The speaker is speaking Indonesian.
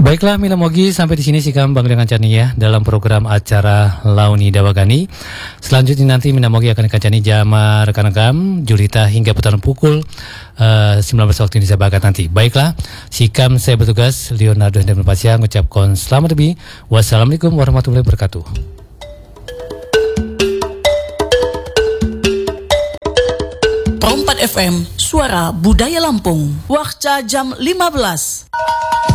Baiklah Mila Mogi, sampai di sini Sikam Bang dengan Cani ya dalam program acara Launi Dawagani. Selanjutnya nanti Mila Mogi akan kancani jama rekan-rekan Julita hingga putaran pukul 19 waktu Indonesia Barat nanti. Baiklah, Sikam saya bertugas Leonardo Hendra Pasya mengucapkan selamat lebih. Wassalamualaikum warahmatullahi wabarakatuh. Perompat FM, Suara Budaya Lampung. Waktu jam 15.